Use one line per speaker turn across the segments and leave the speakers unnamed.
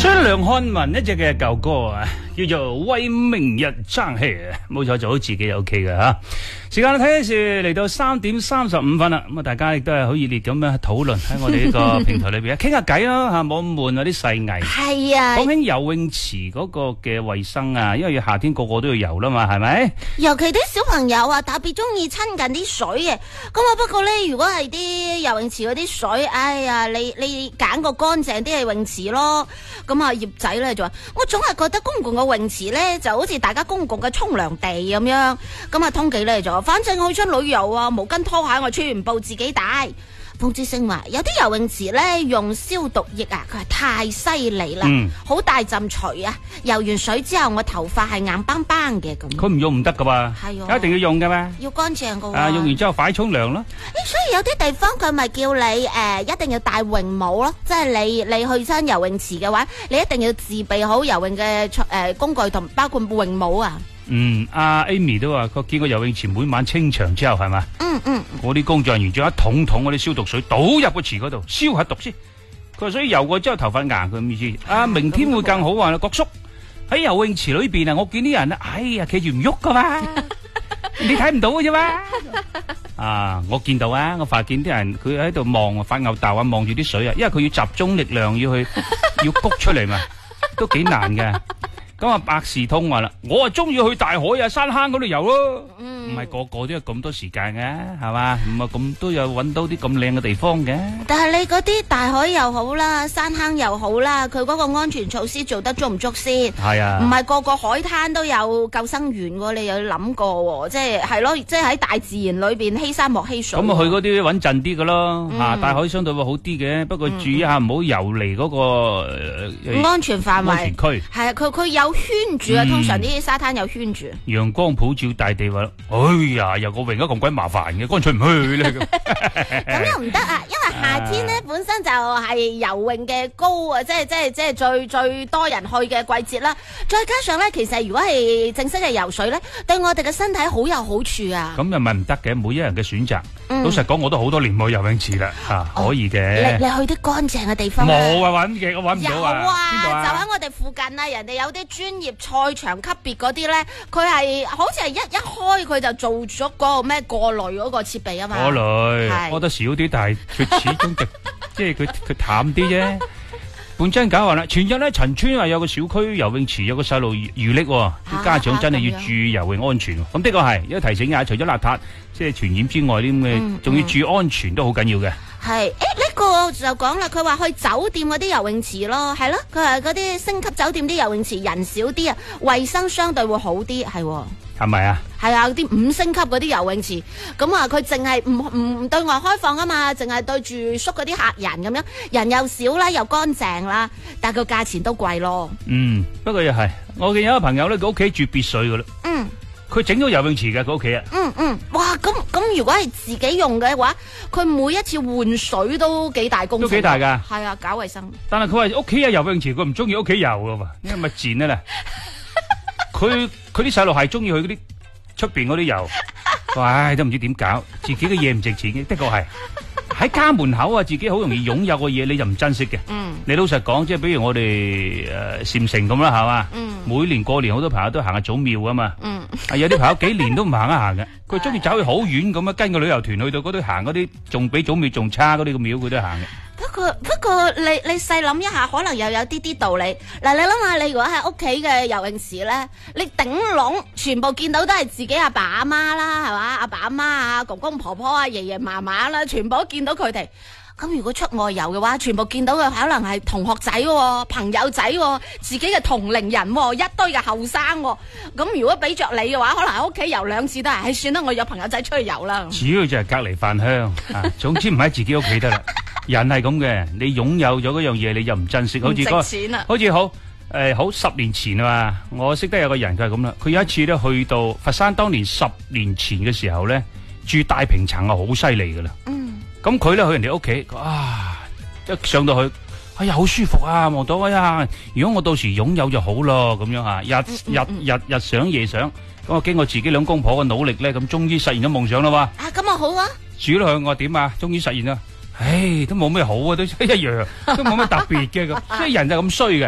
張梁漢文一隻嘅舊歌啊，叫做《為明日爭氣》啊，冇錯，做好自己 OK 嘅吓。時間睇是嚟到3:35啦，咁啊，大家亦都係好熱烈咁樣討論喺我哋呢個平台裏邊傾下偈咯吓，冇咁悶啊啲細藝。
係啊，
講起游泳池嗰個嘅衛生啊，因為夏天個個都要游啦嘛，係咪？
尤其啲小朋友啊，特別中意親近啲水嘅。咁啊，不過咧，如果係啲游泳池嗰啲水，哎呀，你揀個乾淨啲嘅泳池咯。咁啊，葉仔咧就話：我總係覺得公共嘅泳池咧，就好似大家公共嘅沖涼地咁樣。咁啊，通記咧就話：反正我去出旅遊啊，毛巾拖鞋我全部自己帶。馮志勝話：有啲游泳池咧用消毒液啊，佢係太犀利啦，好大陣除啊！游完水之後，我頭髮係硬邦邦嘅咁。
佢唔用唔得噶嘛，
係
一定要用噶嘛，
要乾淨噶。
啊，用完之後快沖涼咯。
所以有啲地方佢咪叫你一定要帶泳帽咯，即係你去親游泳池嘅話，你一定要自備好游泳嘅工具同包括泳帽啊。
阿 Amy 都話佢見過游泳池每晚清場之後係嘛，嗰啲工作人員將一桶桶嗰啲消毒水倒入個池嗰度消下毒先。佢話所以游過之後頭髮硬，佢咁意思。明天會更好啊，郭叔喺游泳池裏邊啊，我見啲人哎呀企住唔喐噶嘛，你睇唔到嘅啫嘛。我見到啊，我發現啲人佢喺度望發吽哣啊，望住啲水啊，因為佢要集中力量要谷出嚟嘛，都幾難嘅。咁啊，百事通話啦，我啊中意去大海啊、山坑嗰度游咯，唔係個個都有咁多時間嘅，係嘛？唔係咁都有搵到啲咁靚嘅地方嘅。
但係你嗰啲大海又好啦，山坑又好啦，佢嗰個安全措施做得足唔足先？係啊，唔係個個海灘都有救生員喎，你有諗過？即係咯，即係喺大自然裏邊欺山莫欺水。咁啊，去
嗰啲穩陣啲嘅咯，大海相對會好啲嘅，不過注意下唔好游離嗰個
安全範圍、
安全區。係
啊，佢有圈住啊，通常啲沙灘有圈住。
陽光普照大地話，哎呀，游個泳都咁鬼麻煩嘅，乾脆唔去咧咁。
咁又唔得啊，因為夏天咧本身就係游泳嘅高啊，即係最多人去嘅季節啦。再加上咧，其實如果係正式嘅游水咧，對我哋嘅身體好有好處啊。
咁又咪唔得嘅，每一人嘅選擇。老實講，我都好多年冇游泳池啦，可以嘅。
你去啲乾淨嘅地方。
冇啊，搵嘅，我搵唔到啊。
有啊，就喺我哋附近啊，人哋有啲專業賽場級別嗰啲咧，佢係好似係一開佢就做咗嗰個咩過濾嗰個設備啊嘛。過濾，
屙得少啲，但係佢始終即係佢淡啲啫。本真假話啦，前日咧陳村話有個小區游泳池有個細路遇溺，啲家長真係要注意游泳安全。咁的確係，因為提醒下，除咗邋遢即係傳染之外，啲咁嘅仲要注意安全都好緊要嘅。
係，呢個就講啦，佢話去酒店嗰啲游泳池咯，係咯，佢話嗰啲星級酒店啲游泳池人少啲啊，衛生相對會好啲，係
咪啊？
係啊，啲5星級嗰啲游泳池，咁啊佢淨係唔對外開放啊嘛，淨係對住宿嗰啲客人咁樣，人又少啦，又乾淨啦，但係個價錢都貴咯。
不過又係，我見有個朋友咧，佢屋企住別墅噶啦。佢整咗游泳池嘅佢屋企啊。
哇，咁如果係自己用嘅話，佢每一次換水都幾大工程。
都幾大噶。
係啊，搞衛生。
但係佢話屋企有游泳池，佢唔中意屋企游噶嘛，因為咪賤啊啦。佢啲細路係中意去嗰啲出邊嗰啲游，唉，都唔知點搞，自己嘅嘢唔值錢嘅，的確係喺家門口啊，自己好容易擁有嘅嘢，你就唔珍惜嘅。你老實講，即係比如我哋禪城咁啦，係嘛？每年過年好多朋友都行下祖廟啊嘛。有啲朋友幾年都唔行一行嘅，佢中意走去好遠咁樣，跟個旅遊團去到嗰度行嗰啲，仲比祖廟仲差嗰啲個廟，佢都行嘅。
不過你細諗一下，可能又有啲道理。嗱，你諗下，你如果喺屋企嘅游泳池咧，你頂籠全部見到都係自己阿爸阿媽啦，係嘛？阿爸阿媽啊，公公婆婆啊，爺爺嫲嫲啦，全部都見到佢哋。咁如果出外遊嘅話，全部見到嘅可能係同學仔、朋友仔、自己嘅同齡人，一堆嘅後生。咁如果俾着你嘅話，可能喺屋企游2次都係，算啦，我約朋友仔出去游啦。
主要就係隔離飯香總之唔喺自己屋企得啦。人係咁嘅，你擁有咗嗰樣嘢，你就唔珍惜。好似好10年前啊嘛，我識得有個人佢係咁啦。佢有一次咧去到佛山，當年10年前嘅時候咧，住大平層啊，好犀利噶啦。咁佢咧去人哋屋企，一上到去，哎呀好舒服啊，望到哎呀，如果我到時擁有就好咯，咁樣啊，日想夜想，咁我經過自己兩公婆嘅努力咧，咁終於實現咗夢想啦喎。
咁啊好啊。
住落去我話點啊，終於實現啦。唉，都冇咩好啊，都一樣，都冇咩特別嘅咁，即係人就咁衰嘅。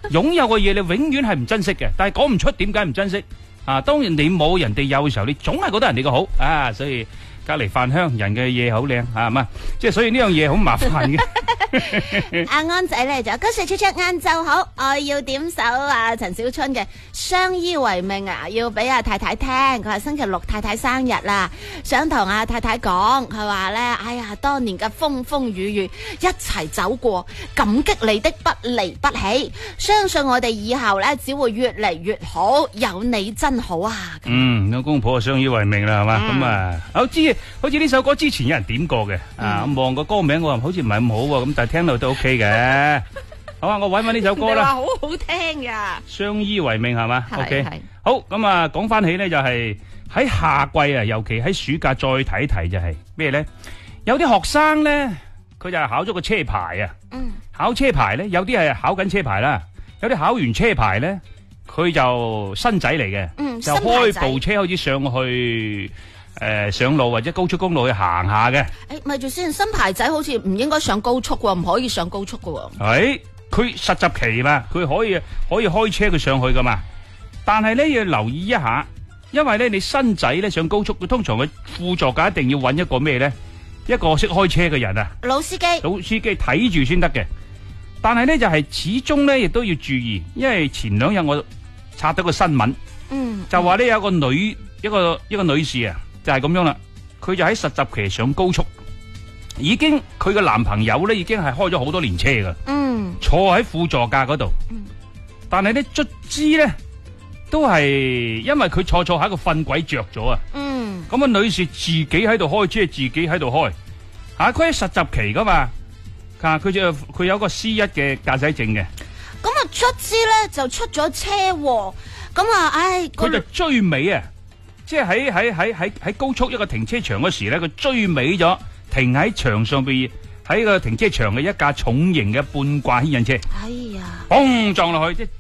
擁有嘅嘢你永遠係唔珍惜嘅，但係講唔出點解唔珍惜啊！當然你冇人哋有嘅時候，你總係覺得人哋嘅好啊，所以隔籬飯香，人嘅嘢好靚啊，係嘛？即係所以呢樣嘢好麻煩嘅。
阿安仔咧就嗰時出晏晝好，我要點首陳小春嘅《相依為命》啊，要俾阿太太聽。佢話星期六太太生日啦，想同阿太太講，佢話咧，哎呀，當年嘅風風雨雨一齊走過，感激你的不離不棄，相信我哋以後咧只會越嚟越好，有你真好啊！
兩公婆相依為命啦，係嘛？咁啊，好似呢首歌之前有人點過嘅，啊，望個歌名我話好似唔係咁好喎，咁但係聽到都 OK 嘅。好啊，我搵翻呢首歌啦。
好好聽噶，
相依為命係嘛 ？OK， 好，咁啊，講翻起呢就係喺夏季啊，尤其喺暑假再睇一睇就係咩咧？有啲學生咧，佢就係考咗個車牌啊。考車牌咧，有啲係考緊車牌啦，有啲考完車牌咧，佢就新仔嚟嘅，就開部車開始上去。上路或者高速公路去行下嘅。
咪住先，新牌仔好似唔應該上高速喎，唔可以上高速嘅喎。
佢實習期嘛，佢可以開車佢上去噶嘛。但係咧要留意一下，因為咧你新仔咧上高速，佢通常佢副座駕一定要揾一個咩咧？一個識開車嘅人啊，
老司機
睇住先得嘅。但係咧就係始終咧亦都要注意，因為前兩日我查到個新聞，就話咧有個一個女士啊。就係咁樣啦，佢就喺實習期上高速，已經佢嘅男朋友咧已經係開咗好多年車噶，坐喺副座駕嗰度，但係咧卒之咧都係因為佢坐喺個瞓鬼着咗啊，咁啊女士自己喺度開車，自己喺度開，佢喺實習期噶嘛，佢有個 C1嘅駕駛證嘅，
咁啊卒之咧就出咗車禍，咁啊
佢就追尾啊！即係喺高速一個停車場嗰時咧，佢追尾咗，停喺牆上邊，喺個停車場嘅一架重型嘅半掛牽引車，
哎呀，
砰撞落去，即